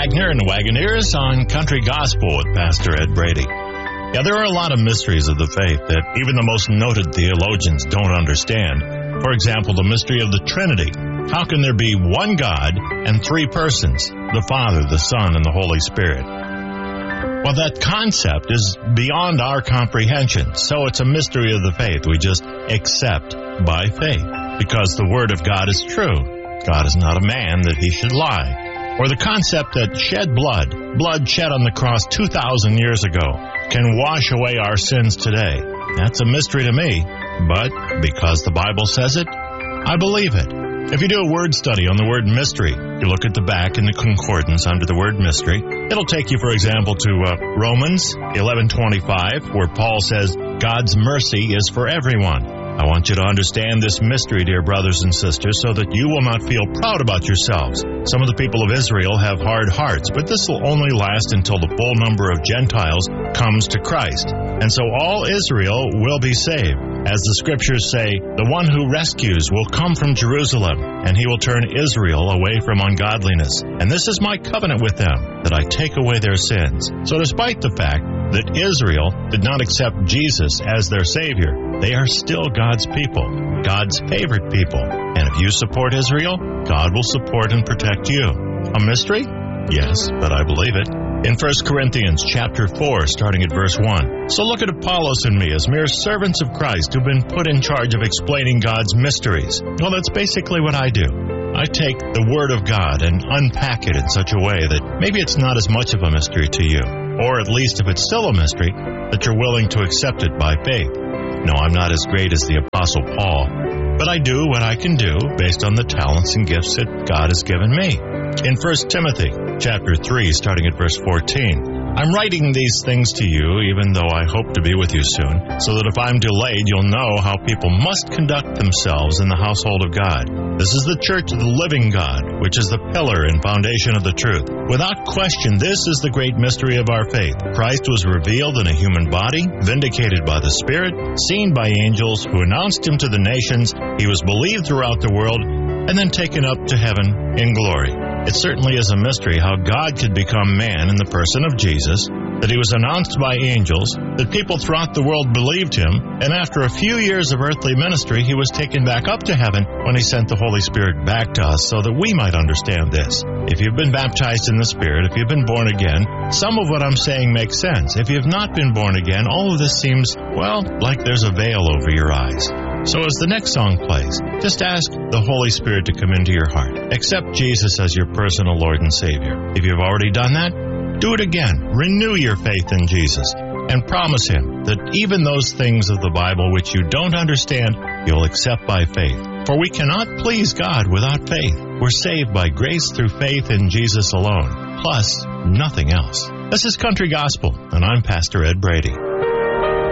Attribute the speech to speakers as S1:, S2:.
S1: Wagner and Wagoneers on Country Gospel with Pastor Ed Brady. Yeah, there are a lot of mysteries of the faith that even the most noted theologians don't understand. For example, the mystery of the Trinity. How can there be one God and three persons, the Father, the Son, and the Holy Spirit? Well, that concept is beyond our comprehension, so it's a mystery of the faith we just accept by faith, because the Word of God is true. God is not a man that he should lie. Or the concept that shed blood shed on the cross 2,000 years ago, can wash away our sins today. That's a mystery to me, but because the Bible says it, I believe it. If you do a word study on the word mystery, you look at the back in the concordance under the word mystery, it'll take you, for example, to Romans 11:25, where Paul says, God's mercy is for everyone. I want you to understand this mystery, dear brothers and sisters, so that you will not feel proud about yourselves. Some of the people of Israel have hard hearts, but this will only last until the full number of Gentiles comes to Christ. And so all Israel will be saved. As the scriptures say, the one who rescues will come from Jerusalem, and he will turn Israel away from ungodliness. And this is my covenant with them, that I take away their sins. So despite the fact that Israel did not accept Jesus as their Savior, they are still God's people, God's favorite people. And if you support Israel, God will support and protect you. A mystery? Yes, but I believe it. In 1 Corinthians chapter 4, starting at verse 1. So look at Apollos and me as mere servants of Christ who've been put in charge of explaining God's mysteries. Well, that's basically what I do. I take the Word of God and unpack it in such a way that maybe it's not as much of a mystery to you, or at least if it's still a mystery, that you're willing to accept it by faith. No, I'm not as great as the Apostle Paul, but I do what I can do based on the talents and gifts that God has given me. In 1 Timothy chapter 3, starting at verse 14, I'm writing these things to you, even though I hope to be with you soon, so that if I'm delayed, you'll know how people must conduct themselves in the household of God. This is the church of the living God, which is the pillar and foundation of the truth. Without question, this is the great mystery of our faith. Christ was revealed in a human body, vindicated by the Spirit, seen by angels who announced him to the nations. He was believed throughout the world, and then taken up to heaven in glory. It certainly is a mystery how God could become man in the person of Jesus, that he was announced by angels, that people throughout the world believed him, and after a few years of earthly ministry, he was taken back up to heaven when he sent the Holy Spirit back to us so that we might understand this. If you've been baptized in the Spirit, if you've been born again, some of what I'm saying makes sense. If you've not been born again, all of this seems, well, like there's a veil over your eyes. So as the next song plays, just ask the Holy Spirit to come into your heart. Accept Jesus as your personal Lord and Savior. If you've already done that, do it again. Renew your faith in Jesus and promise him that even those things of the Bible which you don't understand, you'll accept by faith. For we cannot please God without faith. We're saved by grace through faith in Jesus alone, plus nothing else. This is Country Gospel, and I'm Pastor Ed Brady.